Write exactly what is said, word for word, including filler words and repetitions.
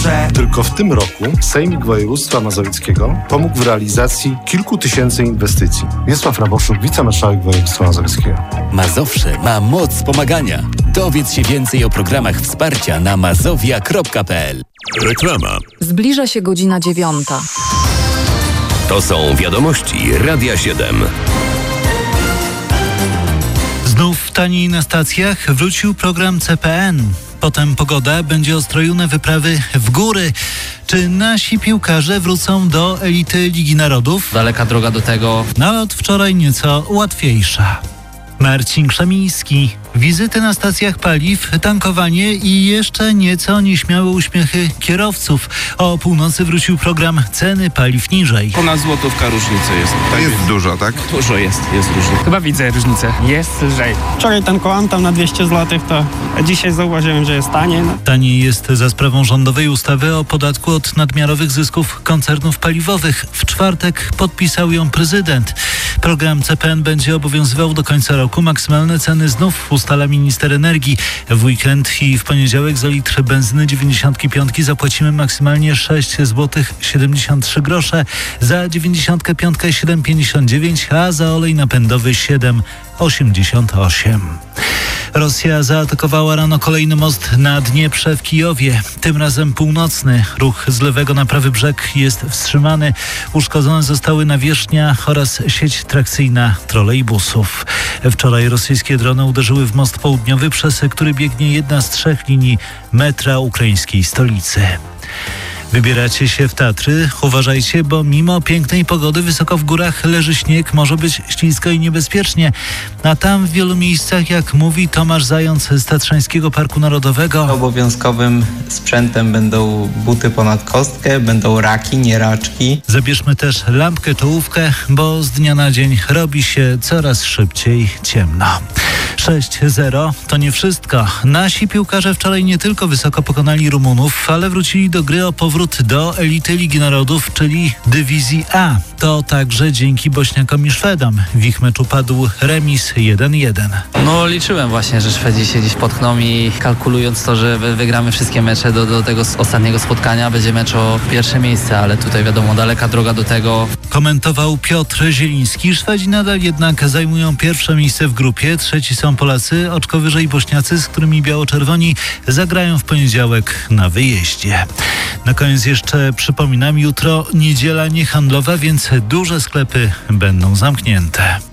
Mazowsze. Tylko w tym roku Sejmik Województwa Mazowieckiego pomógł w realizacji kilku tysięcy inwestycji. Wiesław Raboszuk, wicemarszałek województwa mazowieckiego. Mazowsze ma moc pomagania. Dowiedz się więcej o programach wsparcia na mazowia kropka p l. Reklama. Zbliża się godzina dziewiąta. To są wiadomości Radia siedem. Znów taniej na stacjach wrócił program C P N. Potem pogoda, będzie ostrojone wyprawy w góry. Czy nasi piłkarze wrócą do elity Ligi Narodów? Daleka droga do tego. No, od wczoraj nieco łatwiejsza. Marcin Krzemiński. Wizyty na stacjach paliw, tankowanie i jeszcze nieco nieśmiałe uśmiechy kierowców. O północy wrócił program Ceny paliw niżej. Ponad złotówka różnicy jest. Tak jest dużo, tak? Dużo jest, jest różnicy. Chyba widzę różnicę. Jest lżej. Wczoraj tankowałem tam na dwieście złotych, to dzisiaj zauważyłem, że jest taniej. No. Taniej jest za sprawą rządowej ustawy o podatku od nadmiarowych zysków koncernów paliwowych. W czwartek podpisał ją prezydent. Program C P N będzie obowiązywał do końca roku. Maksymalne ceny znów ustala minister energii. W weekend i w poniedziałek za litr benzyny dziewięćdziesiąt pięć zapłacimy maksymalnie sześć złotych siedemdziesiąt trzy grosze, za dziewięćdziesiąt pięć siedem pięćdziesiąt dziewięć, a za olej napędowy siedem osiemdziesiąt osiem. Rosja zaatakowała rano kolejny most na Dnieprze w Kijowie, tym razem północny. Ruch z lewego na prawy brzeg jest wstrzymany. Uszkodzone zostały nawierzchnia oraz sieć trakcyjna trolejbusów. Wczoraj rosyjskie drony uderzyły w most południowy, przez który biegnie jedna z trzech linii metra ukraińskiej stolicy. Wybieracie się w Tatry? Uważajcie, bo mimo pięknej pogody wysoko w górach leży śnieg, może być ślisko i niebezpiecznie. A tam w wielu miejscach, jak mówi Tomasz Zając z Tatrzańskiego Parku Narodowego. Obowiązkowym sprzętem będą buty ponad kostkę, będą raki, nie raczki. Zabierzmy też lampkę, czołówkę, bo z dnia na dzień robi się coraz szybciej ciemno. sześć zero to nie wszystko. Nasi piłkarze wczoraj nie tylko wysoko pokonali Rumunów, ale wrócili do gry o powrót do elity Ligi Narodów, czyli dywizji A. To także dzięki Bośniakom i Szwedom. W ich meczu padł remis jeden jeden. No liczyłem właśnie, że Szwedzi się gdzieś potkną i kalkulując to, że wygramy wszystkie mecze do, do tego ostatniego spotkania, będzie mecz o pierwsze miejsce, ale tutaj wiadomo, daleka droga do tego. Komentował Piotr Zieliński. Szwedzi nadal jednak zajmują pierwsze miejsce w grupie. Trzeci są Polacy, oczko wyżej Bośniacy, z którymi biało-czerwoni zagrają w poniedziałek na wyjeździe. Na koniec jeszcze przypominam, jutro niedziela niehandlowa, więc duże sklepy będą zamknięte.